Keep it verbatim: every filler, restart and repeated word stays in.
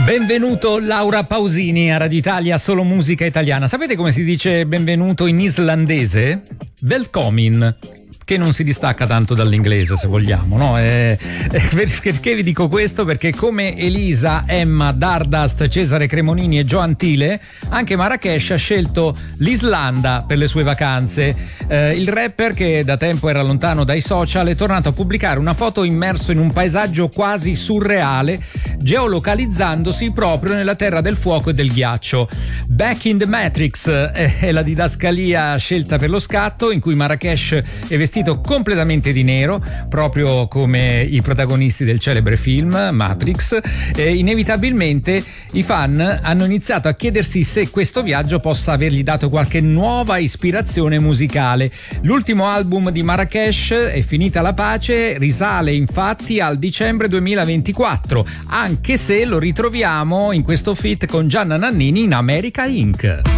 Benvenuto Laura Pausini a Radio Italia, solo musica italiana. Sapete come si dice benvenuto in islandese? Velkomin, che non si distacca tanto dall'inglese, se vogliamo, no? Eh, eh, perché vi dico questo? Perché come Elisa, Emma, Dardust, Cesare Cremonini e Gio Antile, anche Marrakesh ha scelto l'Islanda per le sue vacanze. Eh, il rapper, che da tempo era lontano dai social, è tornato a pubblicare una foto immerso in un paesaggio quasi surreale, geolocalizzandosi proprio nella terra del fuoco e del ghiaccio. Back in the Matrix è la didascalia scelta per lo scatto, in cui Marrakesh è vestito completamente di nero, proprio come i protagonisti del celebre film Matrix. E inevitabilmente i fan hanno iniziato a chiedersi se questo viaggio possa avergli dato qualche nuova ispirazione musicale. L'ultimo album di Marrakesh, È finita la pace, risale infatti al dicembre duemilaventiquattro, anche se lo ritroviamo in questo feat con Gianna Nannini in America Incorporated.